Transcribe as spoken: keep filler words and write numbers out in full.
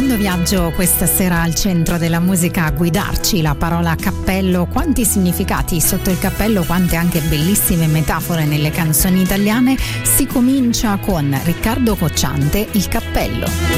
Mondo Viaggio questa sera al centro della musica a guidarci la parola cappello. Quanti significati sotto il cappello, quante anche bellissime metafore nelle canzoni italiane. Si comincia con Riccardo Cocciante, Il cappello.